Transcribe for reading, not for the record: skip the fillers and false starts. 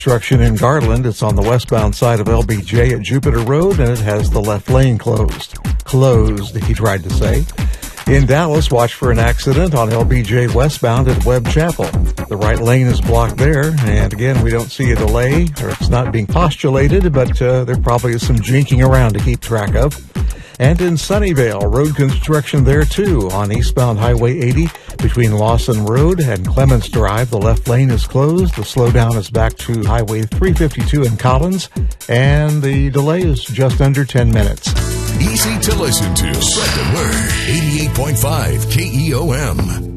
Construction in Garland. It's on the westbound side of LBJ at Jupiter Road, and it has the left lane closed. Closed, he tried to say. In Dallas, watch for an accident on LBJ westbound at Webb Chapel. The right lane is blocked there, and again, we don't see a delay, or it's not being postulated, but there probably is some jinking around to keep track of. And in Sunnyvale, road construction there too on eastbound Highway 80 between Lawson Road and Clements Drive. The left lane is closed. The slowdown is back to Highway 352 in Collins, and the delay is just under 10 minutes. Easy to listen to. Spread the word. 88.5 KEOM.